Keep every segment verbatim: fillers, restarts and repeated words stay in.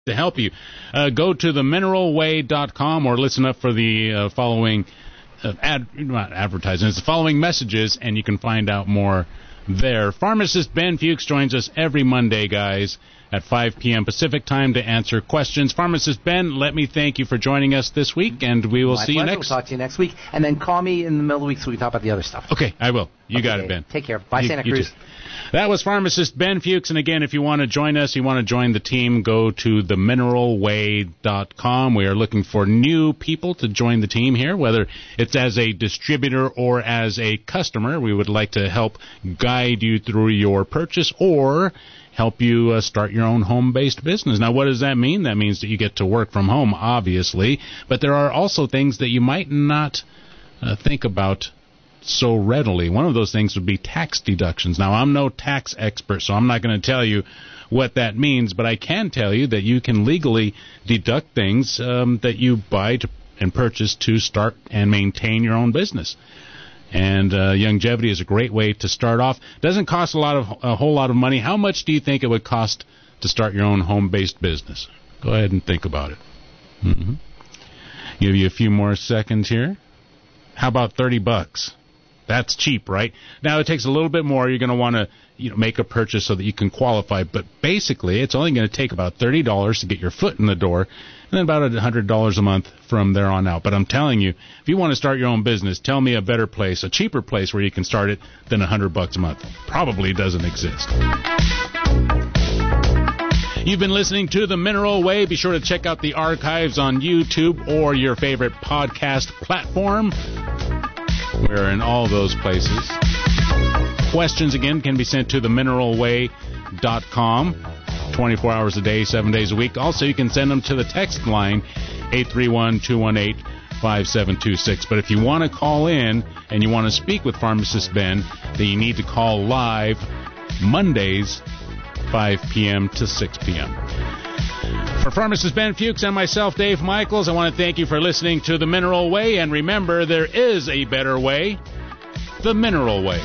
to help you. Uh, go to the mineral way dot com or listen up for the uh, following uh, ad, not advertising, it's the following messages, and you can find out more there. Pharmacist Ben Fuchs joins us every Monday, guys, at five p.m. Pacific time to answer questions. Pharmacist Ben, let me thank you for joining us this week, and we will My see pleasure. you next We'll talk to you next week, and then call me in the middle of the week so we can talk about the other stuff. Okay, I will. You okay, got it, Ben. Take care. Bye, you, Santa you Cruz. Too. That was Pharmacist Ben Fuchs, and again, if you want to join us, you want to join the team, go to the mineral way dot com. We are looking for new people to join the team here, whether it's as a distributor or as a customer. We would like to help guide you through your purchase or help you uh, start your own home-based business. Now, what does that mean? That means that you get to work from home, obviously, but there are also things that you might not uh, think about so readily. One of those things would be tax deductions. Now, I'm no tax expert, so I'm not going to tell you what that means, but I can tell you that you can legally deduct things um, that you buy to, and purchase to start and maintain your own business. And uh, Youngevity is a great way to start off. Doesn't cost a lot of a whole lot of money. How much do you think it would cost to start your own home-based business? Go ahead and think about it. Mm-hmm. Give you a few more seconds here. How about thirty bucks? That's cheap, right? Now, it takes a little bit more. You're going to want to, you know, make a purchase so that you can qualify. But basically, it's only going to take about thirty dollars to get your foot in the door, and then about one hundred dollars a month from there on out. But I'm telling you, if you want to start your own business, tell me a better place, a cheaper place where you can start it than one hundred bucks a month. Probably doesn't exist. You've been listening to The Mineral Way. Be sure to check out the archives on YouTube or your favorite podcast platform. We're in all those places. Questions, again, can be sent to the mineral way dot com, twenty-four hours a day, seven days a week. Also, you can send them to the text line, eight three one, two one eight, five seven two six. But if you want to call in and you want to speak with Pharmacist Ben, then you need to call live Mondays, five p.m. to six p.m. For Pharmacist Ben Fuchs and myself, Dave Michaels, I want to thank you for listening to The Mineral Way. And remember, there is a better way, The Mineral Way.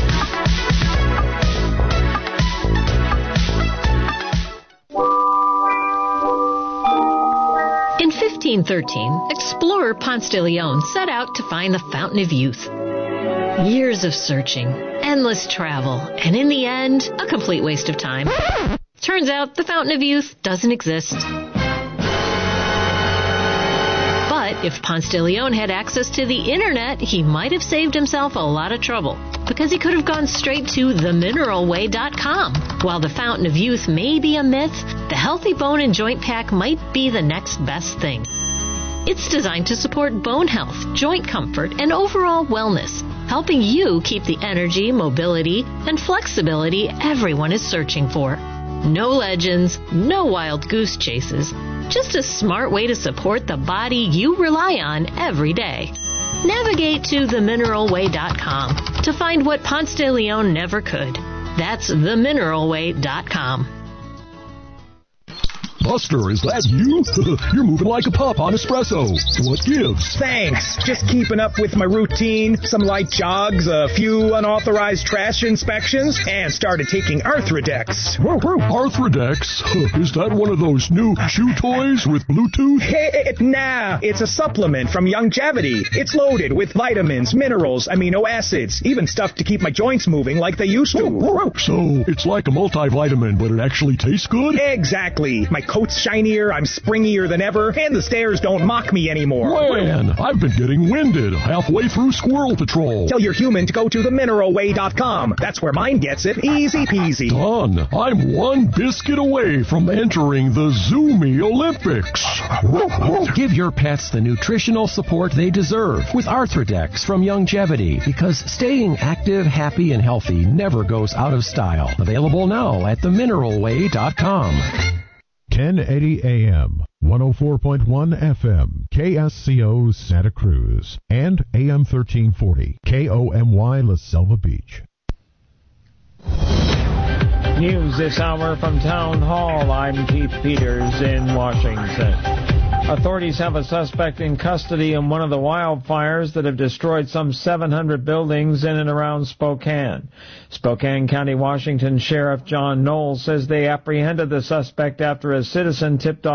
In fifteen thirteen, explorer Ponce de Leon set out to find the Fountain of Youth. Years of searching, endless travel, and in the end, a complete waste of time. Turns out the Fountain of Youth doesn't exist. But if Ponce de Leon had access to the internet, he might have saved himself a lot of trouble, because he could have gone straight to the mineral way dot com. While the Fountain of Youth may be a myth, the Healthy Bone and Joint Pack might be the next best thing. It's designed to support bone health, joint comfort, and overall wellness, helping you keep the energy, mobility, and flexibility everyone is searching for. No legends, no wild goose chases, just a smart way to support the body you rely on every day. Navigate to the mineral way dot com to find what Ponce de Leon never could. That's the mineral way dot com. Buster, is that you? You're moving like a pup on espresso. What gives? Thanks. Just keeping up with my routine. Some light jogs, a few unauthorized trash inspections, and started taking Arthrodex. Arthrodex? Is that one of those new chew toys with Bluetooth? Hey, nah, it's a supplement from Youngevity. It's loaded with vitamins, minerals, amino acids, even stuff to keep my joints moving like they used to. So, it's like a multivitamin, but it actually tastes good? Exactly. My coat's shinier, I'm springier than ever, and the stairs don't mock me anymore. Man, I've been getting winded halfway through Squirrel Patrol. Tell your human to go to the mineral way dot com. That's where mine gets it. Easy peasy. Done. I'm one biscuit away from entering the Zoomy Olympics. Give your pets the nutritional support they deserve with Arthrodex from Youngevity, because staying active, happy, and healthy never goes out of style. Available now at the mineral way dot com. ten eighty A M, one oh four point one F M, K S C O Santa Cruz, and A M thirteen forty, K O M Y La Selva Beach. News this hour from Town Hall. I'm Keith Peters in Washington. Authorities have a suspect in custody in one of the wildfires that have destroyed some seven hundred buildings in and around Spokane. Spokane County, Washington Sheriff John Knowles says they apprehended the suspect after a citizen tipped off